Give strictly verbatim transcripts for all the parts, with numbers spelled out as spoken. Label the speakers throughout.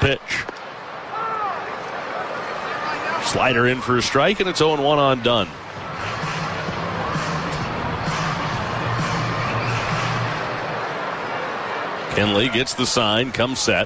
Speaker 1: pitch. Slider in for a strike, and it's oh one on Dunn. Kenley gets the sign, comes set.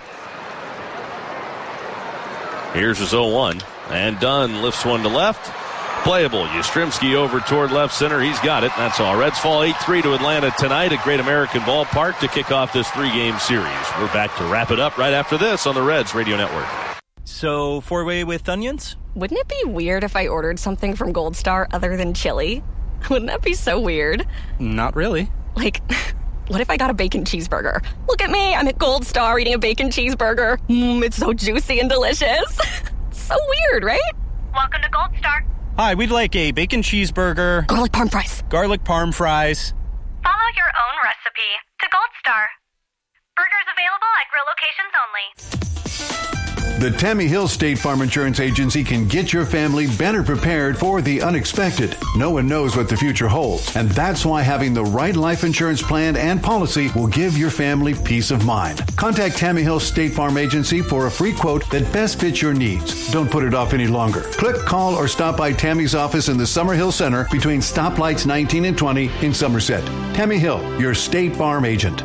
Speaker 1: Here's his oh one, and Dunn lifts one to left. Playable. Yastrzemski over toward left center. He's got it. That's all. Reds fall eight three to Atlanta tonight at Great American Ballpark to kick off this three-game series. We're back to wrap it up right after this on the Reds Radio Network.
Speaker 2: So, four-way with onions?
Speaker 3: Wouldn't it be weird if I ordered something from Gold Star other than chili? Wouldn't that be so weird?
Speaker 2: Not really.
Speaker 3: Like, what if I got a bacon cheeseburger? Look at me, I'm at Gold Star eating a bacon cheeseburger. Mmm, it's so juicy and delicious. It's so weird, right?
Speaker 4: Welcome to Gold Star.
Speaker 2: Hi, we'd like a bacon cheeseburger.
Speaker 3: Garlic parm fries.
Speaker 2: Garlic parm fries.
Speaker 4: Follow your own recipe to Gold Star. Burgers available at grill locations only.
Speaker 5: The Tammy Hill State Farm Insurance Agency can get your family better prepared for the unexpected. No one knows what the future holds, and that's why having the right life insurance plan and policy will give your family peace of mind. Contact Tammy Hill State Farm Agency for a free quote that best fits your needs. Don't put it off any longer. Click, call, or stop by Tammy's office in the Summerhill Center between stoplights nineteen and twenty in Somerset. Tammy Hill, your State Farm agent.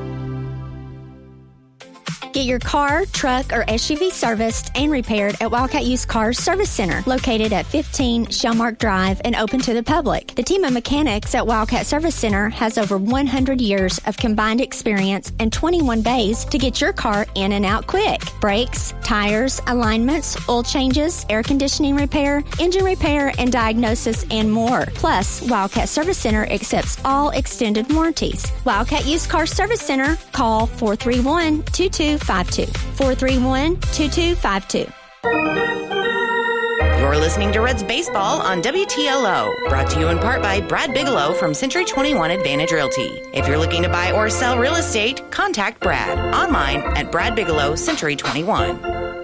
Speaker 6: Get your car, truck, or S U V serviced and repaired at Wildcat Used Cars Service Center, located at fifteen Shellmark Drive and open to the public. The team of mechanics at Wildcat Service Center has over one hundred years of combined experience and twenty-one bays to get your car in and out quick. Brakes, tires, alignments, oil changes, air conditioning repair, engine repair, and diagnosis, and more. Plus, Wildcat Service Center accepts all extended warranties. Wildcat Used Cars Service Center, call four three one, two two five two. four three one, two two five two.
Speaker 7: You're listening to Reds Baseball on W T L O, brought to you in part by Brad Bigelow from Century twenty-one Advantage Realty. If you're looking to buy or sell real estate, contact Brad online at Brad Bigelow Century twenty-one.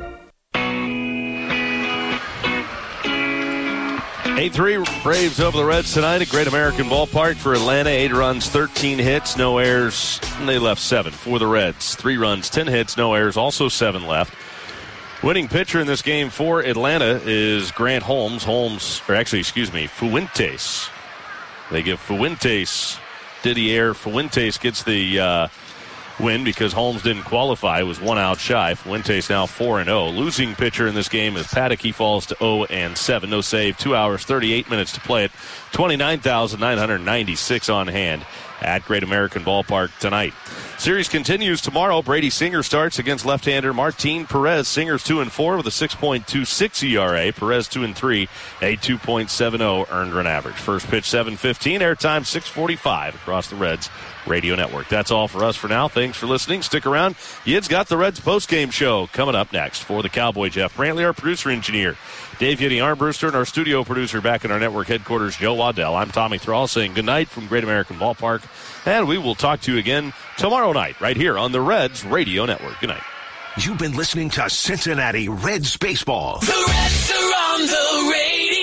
Speaker 1: eight three Braves over the Reds tonight at Great American Ballpark for Atlanta. Eight runs, thirteen hits, no errors. And they left seven for the Reds. Three runs, ten hits, no errors, also seven left. Winning pitcher in this game for Atlanta is Grant Holmes. Holmes, or actually, excuse me, Fuentes. They give Fuentes, Didier Fuentes gets the uh, win because Holmes didn't qualify. It was one out shy. Fuentes now four and oh. Losing pitcher in this game is Paddock. He falls to oh and seven. No save. Two hours, thirty-eight minutes to play it. twenty-nine thousand nine hundred ninety-six on hand at Great American Ballpark tonight. Series continues tomorrow. Brady Singer starts against left-hander Martin Perez. Singer's two and four with a six point two six E R A. Perez two and three, a two point seven oh earned run average. First pitch seven fifteen, airtime six forty-five across the Reds Radio Network. That's all for us for now. Thanks for listening. Stick around. Yid's got the Reds postgame show coming up next. For the Cowboy, Jeff Brantley, our producer-engineer, Dave Yiddy Armbruster, and our studio producer back in our network headquarters, Joe Waddell. I'm Tommy Thrall saying goodnight from Great American Ballpark, and we will talk to you again tomorrow night right here on the Reds Radio Network. Good night.
Speaker 8: You've been listening to Cincinnati Reds Baseball.
Speaker 9: The Reds are on the radio.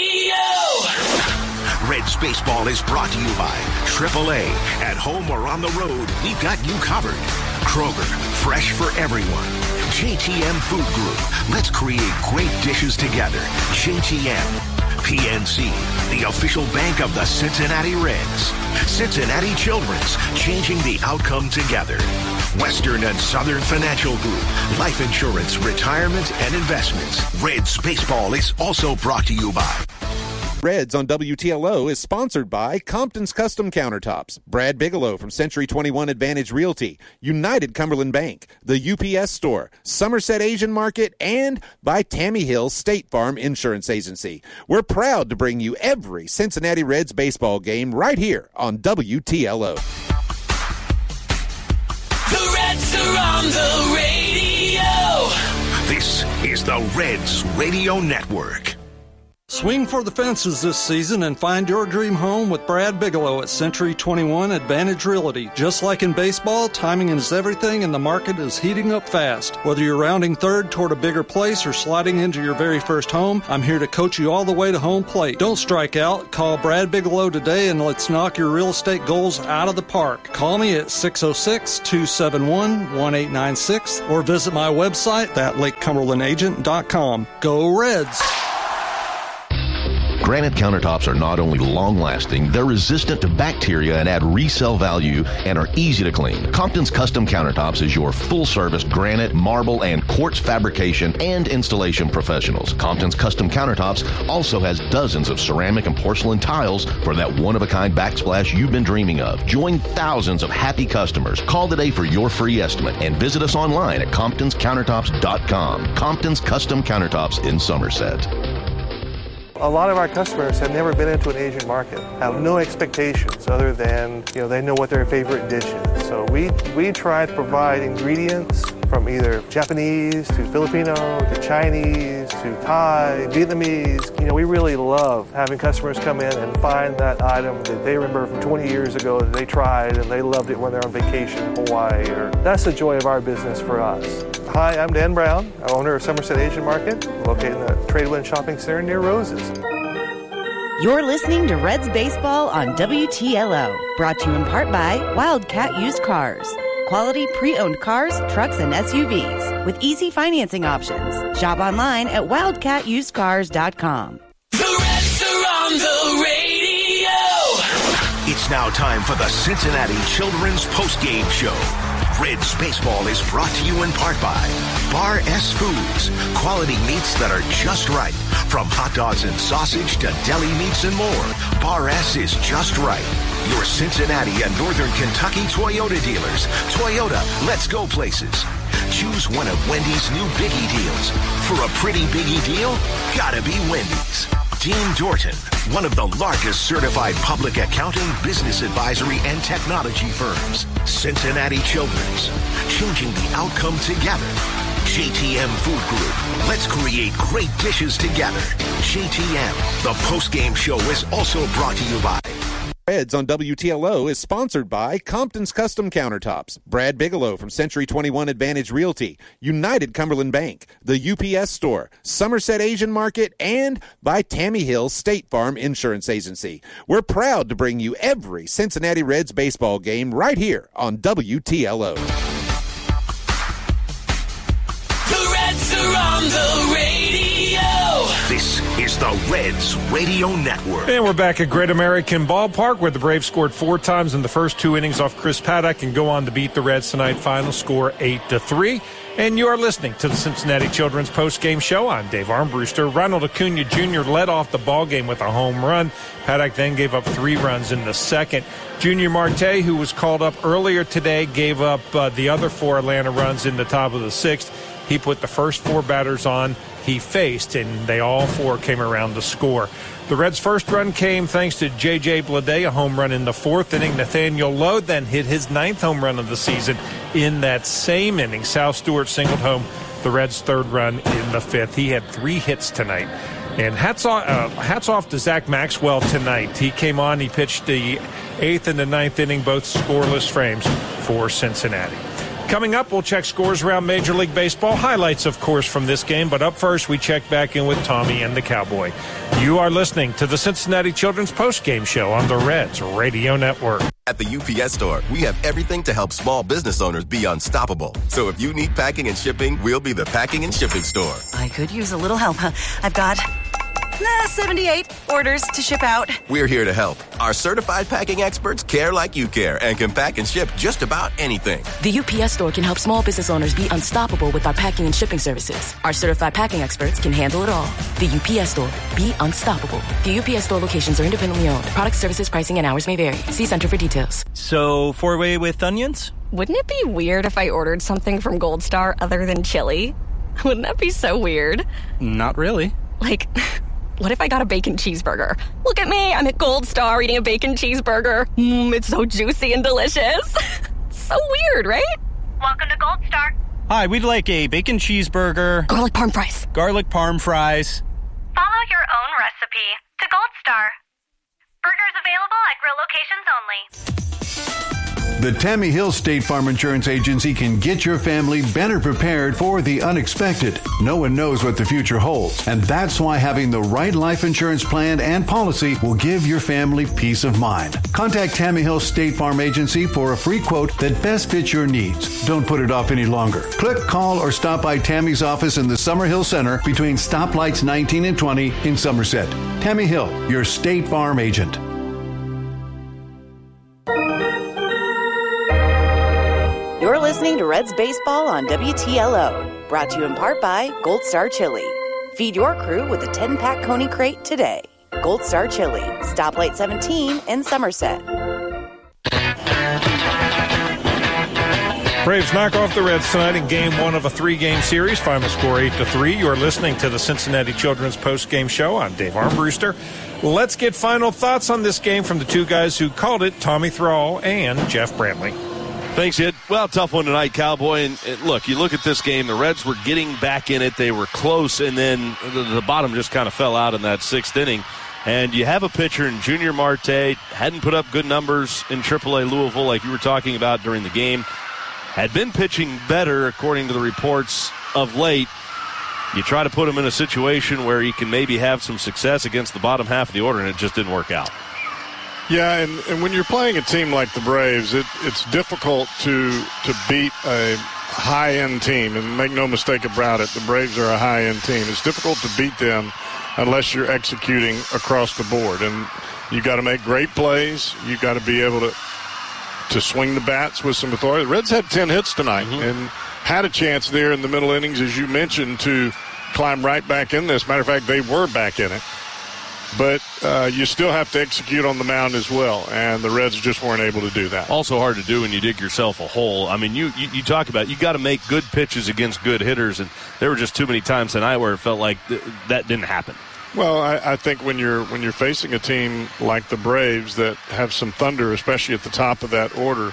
Speaker 8: Reds Baseball is brought to you by triple A. At home or on the road, we've got you covered. Kroger, fresh for everyone. J T M Food Group. Let's create great dishes together. J T M. P N C, the official bank of the Cincinnati Reds. Cincinnati Children's, changing the outcome together. Western and Southern Financial Group, life insurance, retirement, and investments. Reds Baseball is also brought to you by
Speaker 10: Reds on W T L O is sponsored by Compton's Custom Countertops, Brad Bigelow from Century twenty-one Advantage Realty, United Cumberland Bank, the U P S Store, Somerset Asian Market, and by Tammy Hill State Farm Insurance Agency. We're proud to bring you every Cincinnati Reds baseball game right here on W T L O.
Speaker 9: The Reds are on the radio.
Speaker 8: This is the Reds Radio Network.
Speaker 11: Swing for the fences this season and find your dream home with Brad Bigelow at Century twenty-one Advantage Realty. Just like in baseball, timing is everything and the market is heating up fast. Whether you're rounding third toward a bigger place or sliding into your very first home, I'm here to coach you all the way to home plate. Don't strike out. Call Brad Bigelow today and let's knock your real estate goals out of the park. Call me at six oh six, two seven one, one eight nine six or visit my website at lake cumberland agent dot com. Go Reds!
Speaker 12: Granite countertops are not only long-lasting, they're resistant to bacteria and add resale value and are easy to clean. Compton's Custom Countertops is your full-service granite, marble, and quartz fabrication and installation professionals. Compton's Custom Countertops also has dozens of ceramic and porcelain tiles for that one-of-a-kind backsplash you've been dreaming of. Join thousands of happy customers. Call today for your free estimate and visit us online at comptons countertops dot com. Compton's Custom Countertops in Somerset.
Speaker 13: A lot of our customers have never been into an Asian market, have no expectations other than, you know, they know what their favorite dish is. So we, we try to provide ingredients from either Japanese to Filipino to Chinese to Thai, Vietnamese. You know, we really love having customers come in and find that item that they remember from twenty years ago that they tried and they loved it when they're on vacation in Hawaii. Or that's the joy of our business for us. Hi, I'm Dan Brown, owner of Somerset Asian Market, located in the Tradewind Shopping Center near Roses.
Speaker 7: You're listening to Reds Baseball on W T L O, brought to you in part by Wildcat Used Cars. Quality pre-owned cars, trucks, and S U Vs with easy financing options. Shop online at wildcat used cars dot com.
Speaker 9: The Reds are on the radio.
Speaker 8: It's now time for the Cincinnati Children's Postgame Show. Reds Baseball is brought to you in part by Bar S Foods. Quality meats that are just right. From hot dogs and sausage to deli meats and more, Bar S is just right. Your Cincinnati and Northern Kentucky Toyota dealers. Toyota, let's go places. Choose one of Wendy's new Biggie deals. For a pretty Biggie deal, gotta be Wendy's. Dean Dorton, one of the largest certified public accounting, business advisory, and technology firms. Cincinnati Children's, changing the outcome together. J T M Food Group, let's create great dishes together. J T M, the postgame show is also brought to you by
Speaker 10: Reds on W T L O is sponsored by Compton's Custom Countertops, Brad Bigelow from Century twenty-one Advantage Realty, United Cumberland Bank, the U P S Store, Somerset Asian Market, and by Tammy Hill State Farm Insurance Agency. We're proud to bring you every Cincinnati Reds baseball game right here on W T L O.
Speaker 9: The Reds are on the radio.
Speaker 8: This is the Reds Radio Network.
Speaker 14: And we're back at Great American Ballpark, where the Braves scored four times in the first two innings off Chris Paddock and go on to beat the Reds tonight. Final score eight to three. And you are listening to the Cincinnati Children's Post-Game Show. I'm Dave Armbruster. Ronald Acuna Junior led off the ballgame with a home run. Paddock then gave up three runs in the second. Junior Marte, who was called up earlier today, gave up uh, the other four Atlanta runs in the top of the sixth. He put the first four batters on he faced, and they all four came around to score. The Reds' first run came thanks to J J Bleday, a home run in the fourth inning. Nathaniel Lowe then hit his ninth home run of the season in that same inning. Sal Stewart singled home the Reds' third run in the fifth. He had three hits tonight. And hats off, uh, hats off to Zach Maxwell tonight. He came on, he pitched the eighth and the ninth inning, both scoreless frames for Cincinnati. Coming up, we'll check scores around Major League Baseball. Highlights, of course, from this game. But up first, we check back in with Tommy and the Cowboy. You are listening to the Cincinnati Children's Postgame Show on the Reds Radio Network.
Speaker 15: At the U P S Store, we have everything to help small business owners be unstoppable. So if you need packing and shipping, we'll be the packing and shipping store.
Speaker 16: I could use a little help. I've got nah, seventy-eight orders to ship out.
Speaker 15: We're here to help. Our certified packing experts care like you care and can pack and ship just about anything.
Speaker 17: The U P S Store can help small business owners be unstoppable with our packing and shipping services. Our certified packing experts can handle it all. The U P S Store. Be unstoppable. The U P S Store locations are independently owned. Product, services, pricing, and hours may vary. See Center for details.
Speaker 2: So, four-way with onions?
Speaker 3: Wouldn't it be weird if I ordered something from Gold Star other than chili? Wouldn't that be so weird?
Speaker 2: Not really.
Speaker 3: Like, what if I got a bacon cheeseburger? Look at me, I'm at Gold Star eating a bacon cheeseburger. Mmm, it's so juicy and delicious. So weird, right?
Speaker 4: Welcome to Gold Star.
Speaker 2: Hi, we'd like a bacon cheeseburger.
Speaker 3: Garlic parm fries.
Speaker 2: Garlic parm fries.
Speaker 4: Follow your own recipe to Gold Star. Burgers available at grill locations only.
Speaker 5: The Tammy Hill State Farm Insurance Agency can get your family better prepared for the unexpected. No one knows what the future holds, and that's why having the right life insurance plan and policy will give your family peace of mind. Contact Tammy Hill State Farm Agency for a free quote that best fits your needs. Don't put it off any longer. Click, call, or stop by Tammy's office in the Summerhill Center between stoplights nineteen and twenty in Somerset. Tammy Hill, your State Farm agent.
Speaker 7: You're listening to Reds Baseball on W T L O, brought to you in part by Gold Star Chili. Feed your crew with a ten-pack Coney Crate today. Gold Star Chili, Stoplight seventeen in Somerset.
Speaker 14: Braves knock off the Reds tonight in game one of a three-game series. Final score eight to three. You're listening to the Cincinnati Children's post-game show. I'm Dave Armbruster. Let's get final thoughts on this game from the two guys who called it, Tommy Thrall and Jeff Brantley.
Speaker 1: Thanks, Ed. Well, tough one tonight, Cowboy. And, and look, you look at this game, the Reds were getting back in it. They were close, and then the, the bottom just kind of fell out in that sixth inning. And you have a pitcher in Junior Marte, hadn't put up good numbers in triple A Louisville like you were talking about during the game. Had been pitching better, according to the reports, of late. You try to put him in a situation where he can maybe have some success against the bottom half of the order, and it just didn't work out.
Speaker 18: Yeah, and, and when you're playing a team like the Braves, it, it's difficult to to beat a high-end team. And make no mistake about it, the Braves are a high-end team. It's difficult to beat them unless you're executing across the board. And you got to make great plays. You got to be able to to swing the bats with some authority. The Reds had ten hits tonight mm-hmm. and had a chance there in the middle innings, as you mentioned, to climb right back in this. Matter of fact, they were back in it. But uh, you still have to execute on the mound as well, and the Reds just weren't able to do that.
Speaker 1: Also hard to do when you dig yourself a hole. I mean, you, you, you talk about you got to make good pitches against good hitters, and there were just too many times tonight where it felt like th- that didn't happen.
Speaker 18: Well, I, I think when you're when you're facing a team like the Braves that have some thunder, especially at the top of that order,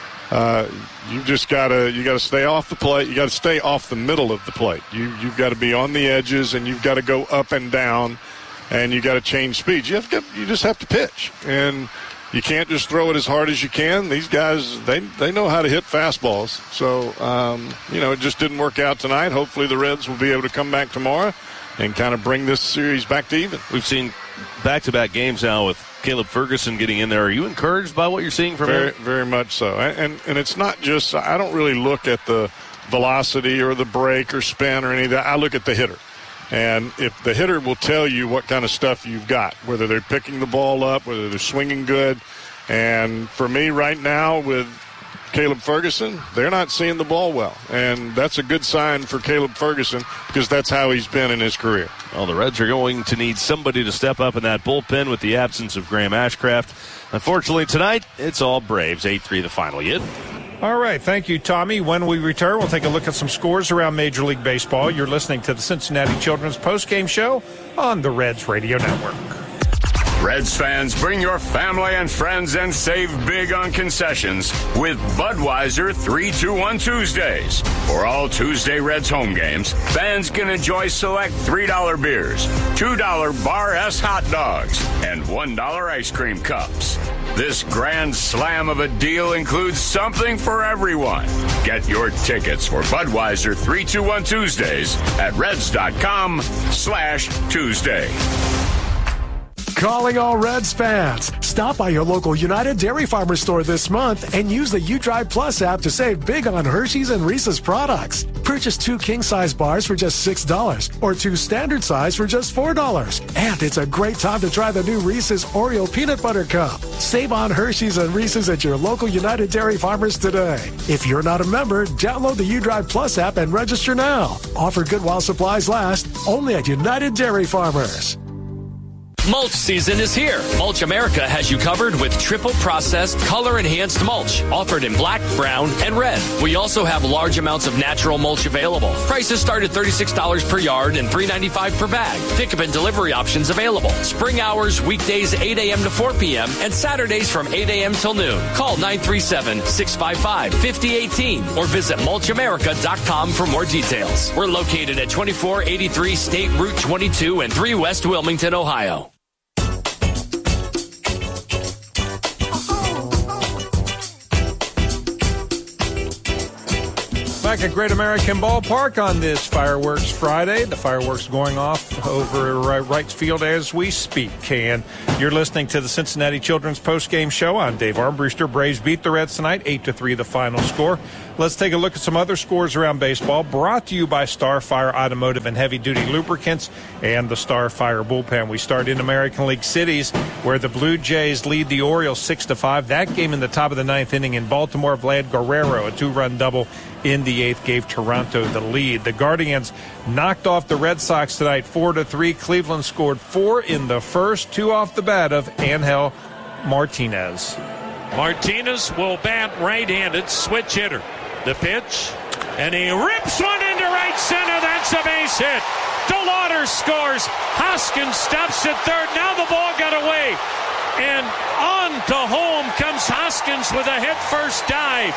Speaker 18: uh, you just gotta you gotta stay off the plate. You gotta stay off the middle of the plate. You you've got to be on the edges, and you've got to go up and down. And you got to change speeds. You have to, you just have to pitch, and you can't just throw it as hard as you can. These guys, they they know how to hit fastballs. So um, you know, it just didn't work out tonight. Hopefully, the Reds will be able to come back tomorrow and kind of bring this series back to even.
Speaker 1: We've seen back-to-back games now with Caleb Ferguson getting in there. Are you encouraged by what you're seeing from
Speaker 18: very,
Speaker 1: him?
Speaker 18: Very much so. And and it's not just. I don't really look at the velocity or the break or spin or any of that. I look at the hitter. And if the hitter will tell you what kind of stuff you've got, whether they're picking the ball up, whether they're swinging good. And for me right now with Caleb Ferguson, they're not seeing the ball well. And that's a good sign for Caleb Ferguson because that's how he's been in his career.
Speaker 1: Well, the Reds are going to need somebody to step up in that bullpen with the absence of Graham Ashcraft. Unfortunately, tonight, it's all Braves. eight three the final. Yid.
Speaker 14: All right, thank you, Tommy. When we return, we'll take a look at some scores around Major League Baseball. You're listening to the Cincinnati Children's postgame show on the Reds Radio Network.
Speaker 19: Reds fans, bring your family and friends and save big on concessions with Budweiser three two one Tuesdays. For all Tuesday Reds home games, fans can enjoy select three dollar beers, two dollar Bar S hot dogs, and one dollar ice cream cups. This grand slam of a deal includes something for everyone. Get your tickets for Budweiser three two one Tuesdays at reds.com slash Tuesday.
Speaker 20: Calling all Reds fans. Stop by your local United Dairy Farmers store this month and use the U-Drive Plus app to save big on Hershey's and Reese's products. Purchase two king-size bars for just six dollars or two standard size for just four dollars. And it's a great time to try the new Reese's Oreo Peanut Butter Cup. Save on Hershey's and Reese's at your local United Dairy Farmers today. If you're not a member, download the U-Drive Plus app and register now. Offer good while supplies last, only at United Dairy Farmers.
Speaker 21: Mulch season is here. Mulch America has you covered with triple processed, color-enhanced mulch, offered in black, brown, and red. We also have large amounts of natural mulch available. Prices start at thirty-six dollars per yard and three ninety-five per bag. Pickup and delivery options available. Spring hours, weekdays eight a.m. to four p.m. and Saturdays from eight a.m. till noon. Call nine three seven, six five five, five oh one eight or visit mulch america dot com for more details. We're located at twenty-four eighty-three State Route twenty-two and three West Wilmington, Ohio.
Speaker 14: Back at Great American Ballpark on this Fireworks Friday. The fireworks going off over uh, Wrights Field as we speak. And you're listening to the Cincinnati Children's Postgame Show. I'm Dave Armbruster. Braves beat the Reds tonight, eight to three the final score. Let's take a look at some other scores around baseball, brought to you by Starfire Automotive and Heavy Duty Lubricants and the Starfire Bullpen. We start in American League cities, where the Blue Jays lead the Orioles six to five. That game in the top of the ninth inning in Baltimore. Vlad Guerrero, a two-run double in the eighth, gave Toronto the lead. The Guardians knocked off the Red Sox tonight four to three. Cleveland scored four in the first, two off the bat of Angel Martinez.
Speaker 22: Martinez will bat right-handed, switch hitter. The pitch, and he rips one into right center. That's a base hit. DeLauder scores. Hoskins stops at third. Now the ball got away. And on to home comes Hoskins with a head-first dive.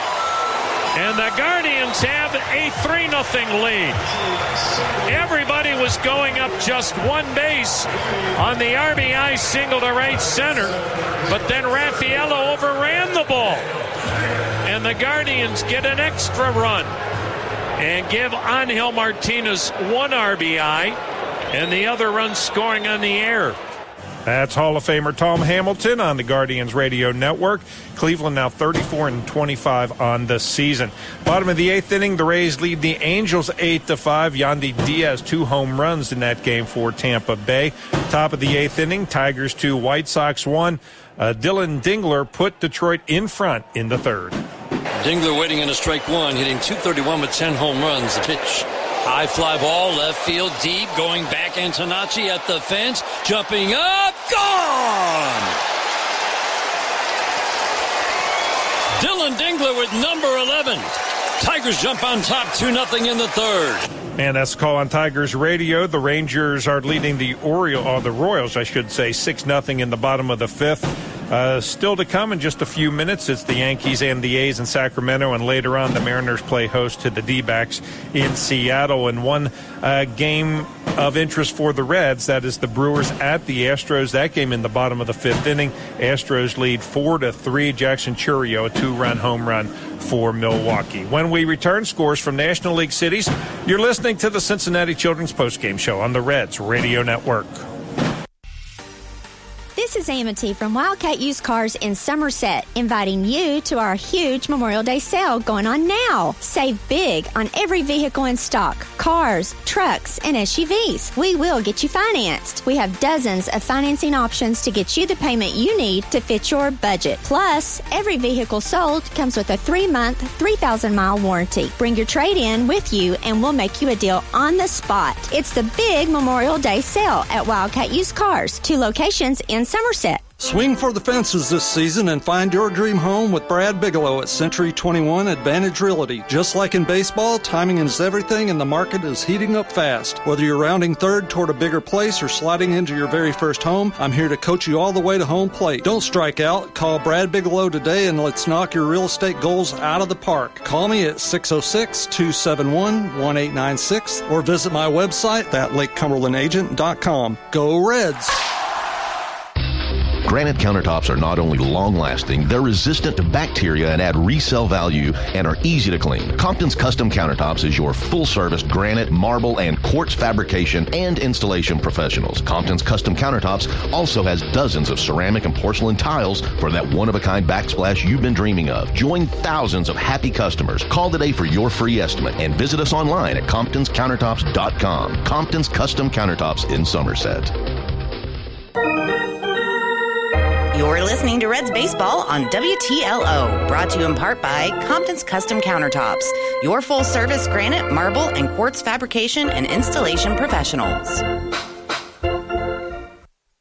Speaker 22: And the Guardians have a three nothing lead. Everybody was going up just one base on the R B I single to right center. But then Raffaello overran the ball. And the Guardians get an extra run and give Angel Martinez one R B I and the other run scoring on the air.
Speaker 14: That's Hall of Famer Tom Hamilton on the Guardians Radio Network. Cleveland now thirty-four and twenty-five on the season. Bottom of the eighth inning, the Rays lead the Angels eight to five. Yandy Diaz, two home runs in that game for Tampa Bay. Top of the eighth inning, Tigers two, White Sox one. Uh, Dylan Dingler put Detroit in front in the third.
Speaker 23: Dingler waiting in a strike one, hitting two thirty-one with ten home runs. The pitch. High fly ball, left field, deep, going back. Antonacci at the fence, jumping up, gone! Dylan Dingler with number eleven. Tigers jump on top, two nothing in the third.
Speaker 14: And that's the call on Tigers Radio. The Rangers are leading the Orioles, or the Royals, I should say, six nothing in the bottom of the fifth. Uh, still to come in just a few minutes. It's the Yankees and the A's in Sacramento, and later on the Mariners play host to the D-backs in Seattle. And one uh, game of interest for the Reds, that is the Brewers at the Astros. That game in the bottom of the fifth inning. Astros lead four to three. Jackson Chourio, a two-run home run for Milwaukee. When we return, scores from National League cities. You're listening to the Cincinnati Children's Postgame Show on the Reds Radio Network.
Speaker 6: This is Amity from Wildcat Used Cars in Somerset, inviting you to our huge Memorial Day sale going on now. Save big on every vehicle in stock, cars, trucks, and S U Vs. We will get you financed. We have dozens of financing options to get you the payment you need to fit your budget. Plus, every vehicle sold comes with a three-month, three thousand mile warranty. Bring your trade-in with you and we'll make you a deal on the spot. It's the big Memorial Day sale at Wildcat Used Cars, two locations in Somerset.
Speaker 11: Swing for the fences this season and find your dream home with Brad Bigelow at Century twenty-one Advantage Realty. Just like in baseball, timing is everything and the market is heating up fast. Whether you're rounding third toward a bigger place or sliding into your very first home, I'm here to coach you all the way to home plate. Don't strike out. Call Brad Bigelow today and let's knock your real estate goals out of the park. Call me at six oh six, two seven one, one eight nine six or visit my website at lake cumberland agent dot com. Go Reds!
Speaker 12: Granite countertops are not only long-lasting, they're resistant to bacteria and add resale value and are easy to clean. Compton's Custom Countertops is your full-service granite, marble, and quartz fabrication and installation professionals. Compton's Custom Countertops also has dozens of ceramic and porcelain tiles for that one-of-a-kind backsplash you've been dreaming of. Join thousands of happy customers. Call today for your free estimate and visit us online at comptons countertops dot com. Compton's Custom Countertops in Somerset.
Speaker 7: You're listening to Reds Baseball on W T L O, brought to you in part by Compton's Custom Countertops, your full-service granite, marble, and quartz fabrication and installation professionals.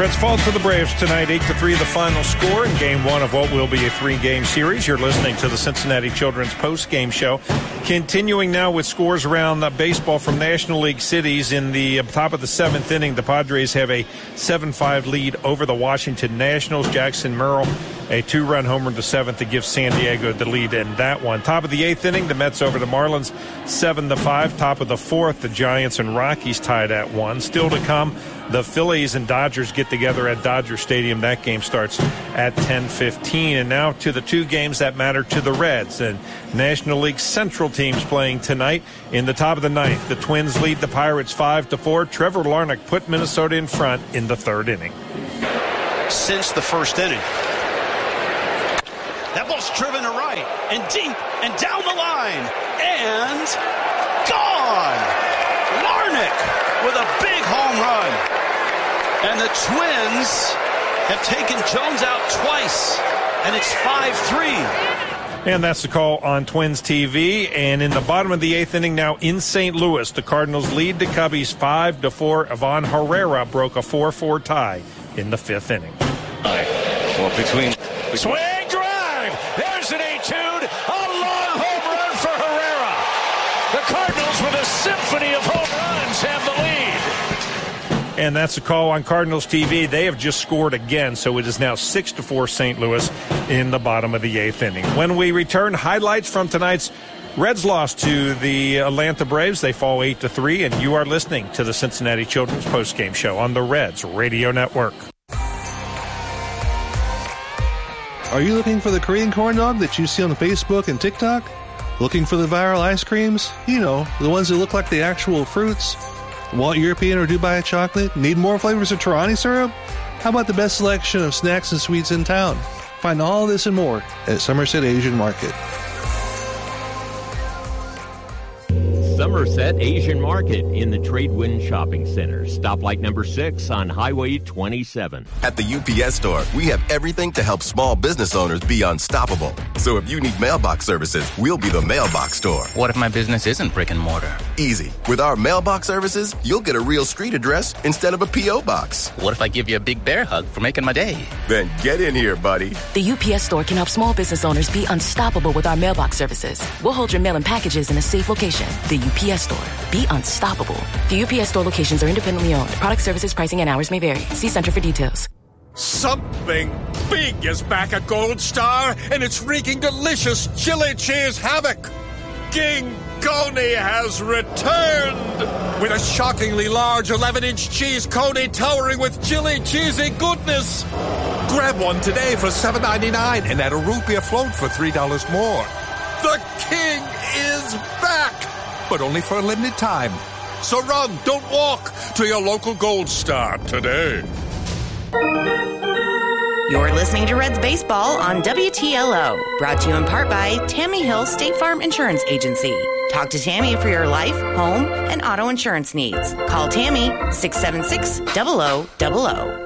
Speaker 14: Reds fall to the Braves tonight, eight to three the final score in game one of what will be a three-game series. You're listening to the Cincinnati Children's post-game show. Continuing now with scores around uh, baseball from National League cities. In the uh, top of the seventh inning, the Padres have a seven five lead over the Washington Nationals. Jackson Merrill, a two-run homer to seventh to give San Diego the lead in that one. Top of the eighth inning, the Mets over the Marlins, seven to five. Top of the fourth, the Giants and Rockies tied at one. Still to come, the Phillies and Dodgers get together at Dodger Stadium. That game starts at ten fifteen. And now to the two games that matter to the Reds. And National League Central teams playing tonight. In the top of the ninth, the Twins lead the Pirates five to four. Trevor Larnach put Minnesota in front in the third inning.
Speaker 9: Since the first inning. That ball's driven to right and deep and down the line and gone. Larnach with a big home run. And the Twins have taken Jones out twice, and it's five three.
Speaker 14: And that's the call on Twins T V. And in the bottom of the eighth inning now in Saint Louis, the Cardinals lead the Cubbies five to four. Ivan Herrera broke a four four tie in the fifth inning.
Speaker 1: Well, between...
Speaker 22: Swing drive. There's an etude. A long home run for Herrera. The Cardinals, with a symphony of home runs, have the lead.
Speaker 14: And that's a call on Cardinals T V. They have just scored again, so it is now six to four Saint Louis in the bottom of the eighth inning. When we return, highlights from tonight's Reds loss to the Atlanta Braves. They fall eight to three, and you are listening to the Cincinnati Children's postgame show on the Reds Radio Network.
Speaker 10: Are you looking for the Korean corn dog that you see on Facebook and TikTok? Looking for the viral ice creams? You know, the ones that look like the actual fruits? Want European or Dubai chocolate? Need more flavors of Torani syrup? How about the best selection of snacks and sweets in town? Find all this and more at Somerset Asian Market.
Speaker 13: Somerset Asian Market in the Tradewind Shopping Center. Stoplight number six on Highway twenty-seven.
Speaker 15: At the U P S Store, we have everything to help small business owners be unstoppable. So if you need mailbox services, we'll be the mailbox store.
Speaker 24: What if my business isn't brick and mortar?
Speaker 15: Easy. With our mailbox services, you'll get a real street address instead of a P O box.
Speaker 24: What if I give you a big bear hug for making my day?
Speaker 15: Then get in here, buddy.
Speaker 17: The U P S Store can help small business owners be unstoppable with our mailbox services. We'll hold your mail and packages in a safe location. The U P S Store. Be unstoppable. The U P S Store locations are independently owned. Product services, pricing, and hours may vary. See Center for details.
Speaker 25: Something big is back at Gold Star, and it's wreaking delicious chili cheese havoc. King Coney has returned with a shockingly large eleven-inch cheese coney towering with chili cheesy goodness. Grab one today for seven ninety-nine and add a root beer float for three dollars more. The king is back, but only for a limited time. So run, don't walk, to your local Gold Star today.
Speaker 7: You're listening to Reds Baseball on W T L O, brought to you in part by Tammy Hill State Farm Insurance Agency. Talk to Tammy for your life, home, and auto insurance needs. Call Tammy, six seven six, zero zero zero zero.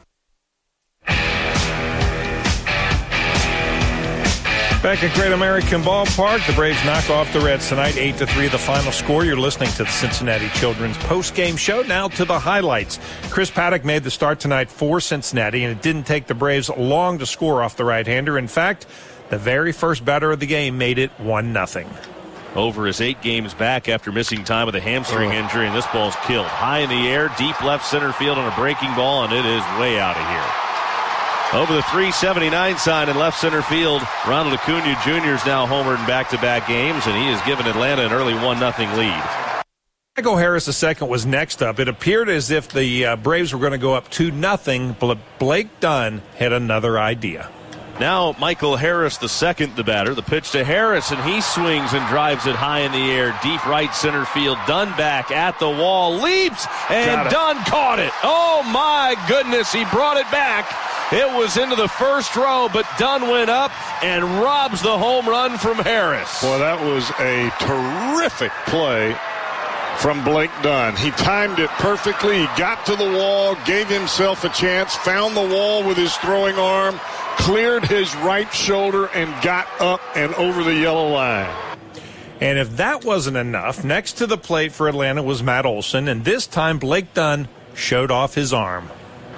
Speaker 14: Back at Great American Ballpark, the Braves knock off the Reds tonight, eight to three, the final score. You're listening to the Cincinnati Children's post-game show. Now to the highlights. Chris Paddack made the start tonight for Cincinnati, and it didn't take the Braves long to score off the right-hander. In fact, the very first batter of the game made it one nothing.
Speaker 1: Over his eight games back after missing time with a hamstring oh. injury, and this ball's killed. High in the air, deep left center field on a breaking ball, and it is way out of here. Over the three seventy-nine sign in left center field, Ronald Acuna Junior is now homered in back-to-back games, and he has given Atlanta an early one nothing lead.
Speaker 14: Diego Harris the second was next up. It appeared as if the uh, Braves were going to go up two nothing, but Blake Dunn had another idea.
Speaker 1: Now Michael Harris the second, the batter. The pitch to Harris, and he swings and drives it high in the air, deep right center field. Dunn back at the wall, leaps, and Dunn caught it. Oh, my goodness, he brought it back. It was into the first row, but Dunn went up and robs the home run from Harris.
Speaker 18: Well, that was a terrific play from Blake Dunn. He timed it perfectly. He got to the wall, gave himself a chance, found the wall with his throwing arm, cleared his right shoulder, and got up and over the yellow line.
Speaker 14: And if that wasn't enough, next to the plate for Atlanta was Matt Olson, and this time Blake Dunn showed off his arm.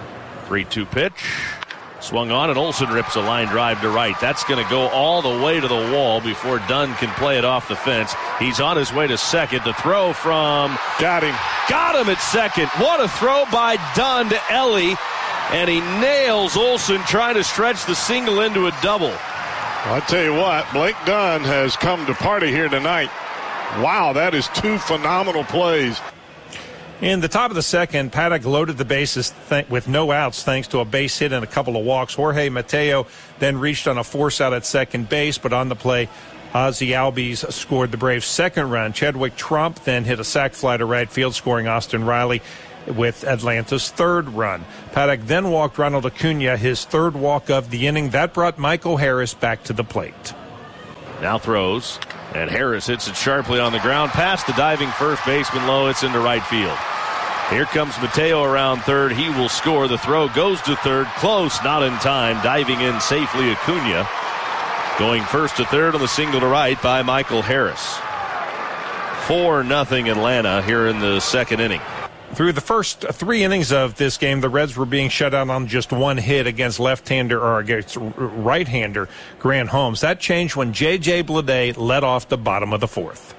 Speaker 1: three two pitch. Swung on, and Olsen rips a line drive to right. That's going to go all the way to the wall before Dunn can play it off the fence. He's on his way to second. The throw from...
Speaker 18: Got him.
Speaker 1: Got him at second. What a throw by Dunn to Ellie. And he nails Olsen trying to stretch the single into a double.
Speaker 18: Well, I tell you what, Blake Dunn has come to party here tonight. Wow, that is two phenomenal plays.
Speaker 14: In the top of the second, Paddock loaded the bases th- with no outs thanks to a base hit and a couple of walks. Jorge Mateo then reached on a force out at second base, but on the play, Ozzie Albies scored the Braves' second run. Chadwick Trump then hit a sac fly to right field, scoring Austin Riley with Atlanta's third run. Paddock then walked Ronald Acuna, his third walk of the inning. That brought Michael Harris back to the plate.
Speaker 1: Now throws, and Harris hits it sharply on the ground past the diving first baseman Lowe. It's into right field. Here comes Mateo around third. He will score. The throw goes to third. Close, not in time. Diving in safely, Acuna. Going first to third on the single to right by Michael Harris. four nothing Atlanta here in the second inning.
Speaker 14: Through the first three innings of this game, the Reds were being shut out on just one hit against left-hander or against right-hander Grant Holmes. That changed when J J Bleday led off the bottom of the fourth.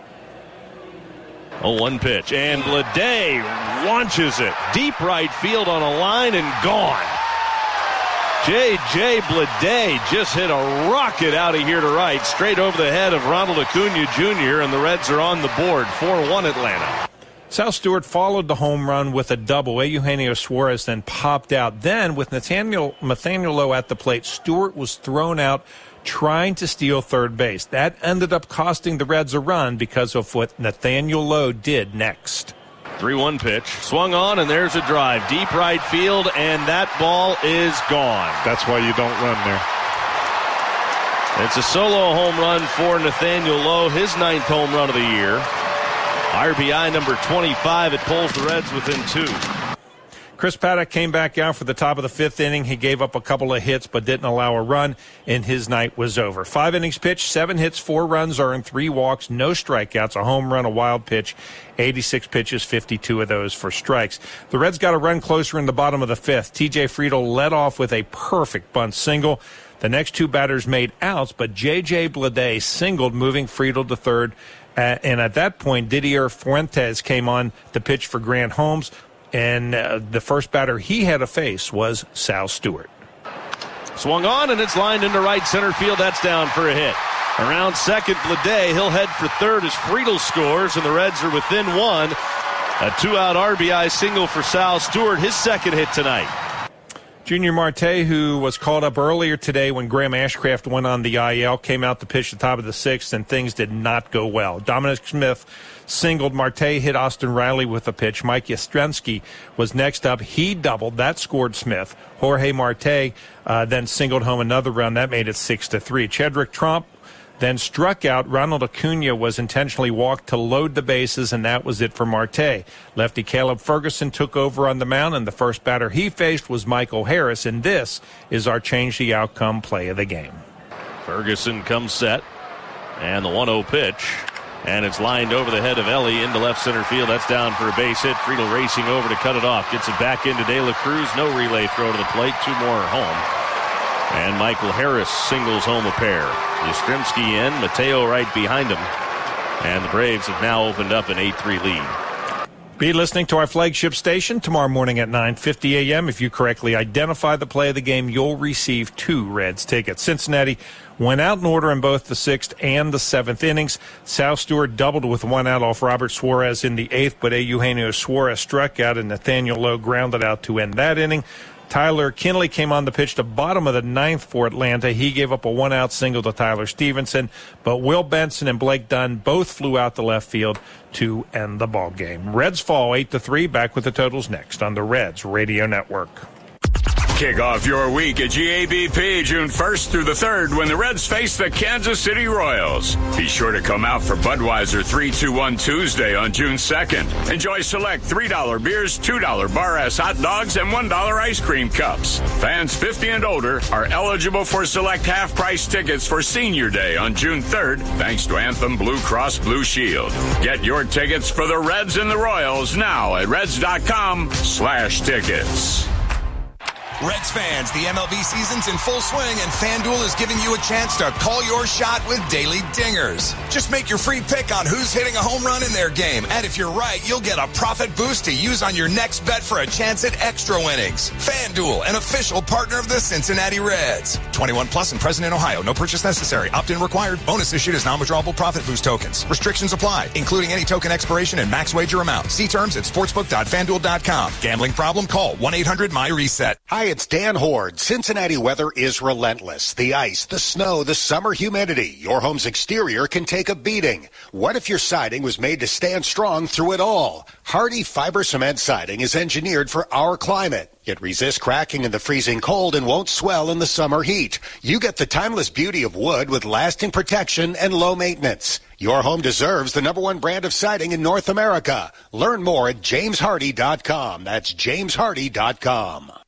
Speaker 1: Oh, one pitch, and Bleday launches it deep right field on a line and gone. J J Bleday just hit a rocket out of here to right, straight over the head of Ronald Acuna Junior, and the Reds are on the board, four one Atlanta.
Speaker 14: Sal Stewart followed the home run with a double. Eugenio Suarez then popped out. Then, with Nathaniel, Nathaniel Lowe at the plate, Stewart was thrown out trying to steal third base. That ended up costing the Reds a run because of what Nathaniel Lowe did next.
Speaker 1: three one pitch, swung on, and there's a drive. Deep right field, and that ball is gone.
Speaker 18: That's why you don't run there.
Speaker 1: It's a solo home run for Nathaniel Lowe, his ninth home run of the year. R B I number twenty-five. It pulls the Reds within two.
Speaker 14: Chris Paddock came back out for the top of the fifth inning. He gave up a couple of hits but didn't allow a run, and his night was over. Five innings pitched, seven hits, four runs earned, three walks, no strikeouts, a home run, a wild pitch, eighty-six pitches, fifty-two of those for strikes. The Reds got a run closer in the bottom of the fifth. T J Friedl led off with a perfect bunt single. The next two batters made outs, but J J Bleday singled, moving Friedl to third. Uh, and at that point, Didier Fuentes came on to pitch for Grant Holmes, and uh, the first batter he had to face was Sal Stewart.
Speaker 1: Swung on, and it's lined into right center field. That's down for a hit. Around second, Bleday. He'll head for third as Friedl scores, and the Reds are within one. A two-out R B I single for Sal Stewart, his second hit tonight.
Speaker 14: Junior Marte, who was called up earlier today when Graham Ashcraft went on the I L, came out to pitch the top of the sixth, and things did not go well. Dominic Smith singled. Marte hit Austin Riley with a pitch. Mike Yastrzemski was next up. He doubled. That scored Smith. Jorge Marte uh, then singled home another run. That made it six to three. Chadwick Trump then struck out. Ronald Acuna was intentionally walked to load the bases, and that was it for Marte. Lefty Caleb Ferguson took over on the mound, and the first batter he faced was Michael Harris, and this is our change the outcome play of the game.
Speaker 1: Ferguson comes set, and the one oh pitch, and it's lined over the head of Ellie into left center field. That's down for a base hit. Friedl racing over to cut it off. Gets it back into De La Cruz. No relay throw to the plate. Two more are home. And Michael Harris singles home a pair. Yastrzemski in, Mateo right behind him. And the Braves have now opened up an eight three lead.
Speaker 14: Be listening to our flagship station tomorrow morning at nine fifty a.m. If you correctly identify the play of the game, you'll receive two Reds tickets. Cincinnati went out in order in both the sixth and the seventh innings. Sal Stewart doubled with one out off Robert Suarez in the eighth, but Eugenio Suarez struck out and Nathaniel Lowe grounded out to end that inning. Tyler Kinley came on the pitch to bottom of the ninth for Atlanta. He gave up a one-out single to Tyler Stevenson, but Will Benson and Blake Dunn both flew out to left field to end the ball game. Reds fall eight to three. Back with the totals next on the Reds Radio Network.
Speaker 19: Kick off your week at G A B P June first through the third when the Reds face the Kansas City Royals. Be sure to come out for Budweiser three two one Tuesday on June second. Enjoy select three dollar beers, two dollar bar-ass hot dogs, and one dollar ice cream cups. Fans fifty and older are eligible for select half-price tickets for Senior Day on June third, thanks to Anthem Blue Cross Blue Shield. Get your tickets for the Reds and the Royals now at reds dot com slash tickets.
Speaker 2: Reds fans, the M L B season's in full swing, and FanDuel is giving you a chance to call your shot with daily dingers. Just make your free pick on who's hitting a home run in their game, and if you're right, you'll get a profit boost to use on your next bet for a chance at extra winnings. FanDuel, an official partner of the Cincinnati Reds. twenty-one plus and present in Ohio. No purchase necessary. Opt-in required. Bonus issued as non-withdrawable profit boost tokens. Restrictions apply, including any token expiration and max wager amount. See terms at sportsbook dot fan duel dot com. Gambling problem? Call one eight hundred my reset.
Speaker 3: Hi, it's Dan Horde. Cincinnati weather is relentless. The ice, the snow, the summer humidity. Your home's exterior can take a beating. What if your siding was made to stand strong through it all? Hardy Fiber Cement Siding is engineered for our climate. It resists cracking in the freezing cold and won't swell in the summer heat. You get the timeless beauty of wood with lasting protection and low maintenance. Your home deserves the number one brand of siding in North America. Learn more at james hardy dot com. That's james hardy dot com.